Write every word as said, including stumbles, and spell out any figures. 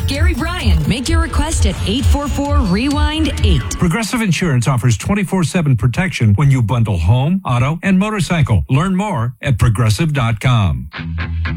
Gary Bryan. Make your request at eight four four, rewind eight. Progressive Insurance offers twenty-four seven protection when you bundle home, auto, and motorcycle. Learn more at progressive dot com.